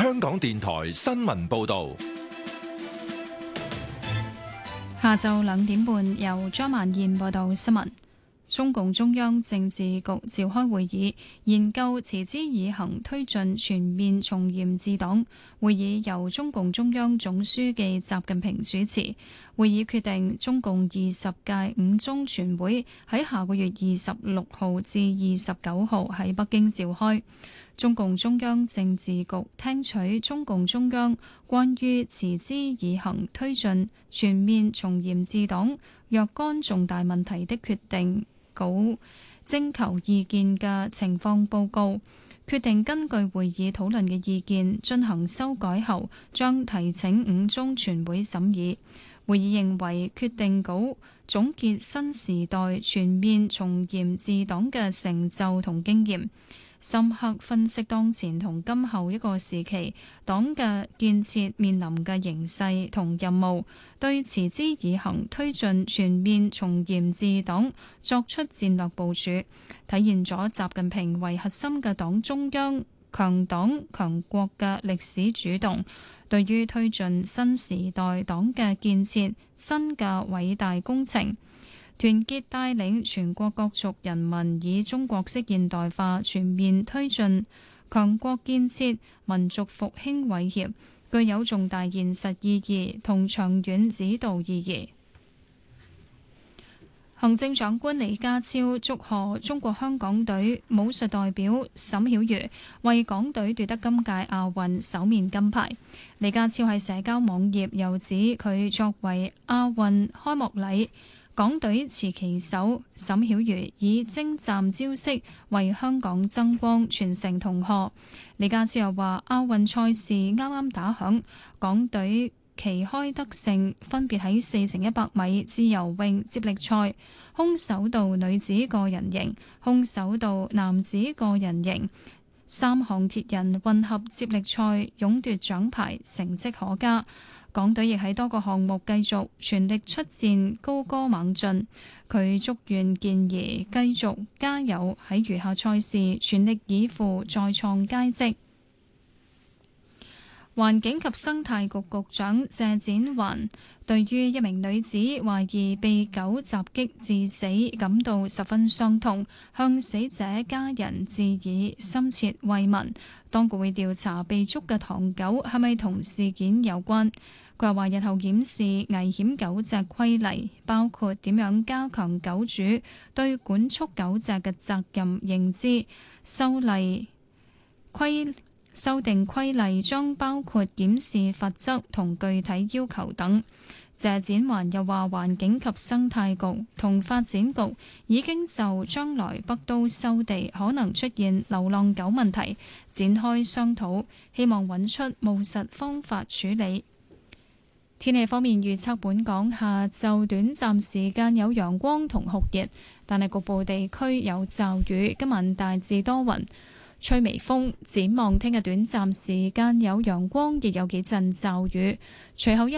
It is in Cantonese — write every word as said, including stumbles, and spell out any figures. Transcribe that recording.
香港電台新聞報道。 下晝兩點半，由張曼燕報道新聞。中共中央政治局召開會議，研究持之以恆推進全面從嚴治黨。會議由中共中央總書記習近平主持。會議決定，中共二十屆五中全會喺下個月二十六號至二十九號喺北京召開。中共中央政治局聽取中共中央關於持之以恆推進全面從嚴治黨若干重大問題的決定稿徵求意見嘅情況報告，決定根據會議討論嘅意見進行修改後，將提請五中全會審議。會議認為決定稿總結新時代全面從嚴治黨嘅成就同經驗，深刻分析當前同今後一個時期黨嘅建設面臨嘅形勢同任務，對持之以恆推進全面從嚴治黨作出戰略部署，體現咗習近平為核心嘅黨中央強黨強國嘅歷史主動，對於推進新時代黨嘅建設新嘅偉大工程，團結帶領全國各族人民以中國式現代化全面推進強國建設、民族復興偉業，具有重大現實意義同長遠指導意義。行政長官李家超祝賀中國香港隊武術代表沈曉瑜為港隊奪得今屆亞運首面金牌。李家超喺社交網頁又指佢作為亞運開幕禮港隊持旗手沈曉瑜以精湛招式為香港爭光，傳承同賀。李家超又話亞運賽事啱啱打響，港隊旗開得勝，分別喺四乘一百米自由泳接力賽、空手道女子個人型、空手道男子個人型三項鐵人混合接力賽勇奪獎牌，成績可嘉。港隊亦喺多個項目繼續全力出戰，高歌猛進。佢祝願健兒繼續加油，喺餘下賽事全力以赴，再創佳績。環境及生態局局長謝展寰對於一名女子懷疑被狗襲擊致死感到十分傷痛，向死者家人致以深切慰問。當局會調查被捉嘅唐狗係咪同事件有關。佢又話日後檢視危險狗隻規例，包括點樣加強狗主對管束狗隻嘅責任認知，修例規修訂規例將包括檢視罰則同具體要求等。謝展寰又話環境及生態局同發展局已經就將來北都收地可能出現流浪狗問題展開商討，希望揾出務實方法處理。天氣方面預測，本港下晝短暫時間有陽光同酷熱，但係局部地區有驟雨。今晚大致多雲，吹微風。展望聽日短暫時間有陽光，亦有幾陣驟雨，隨後一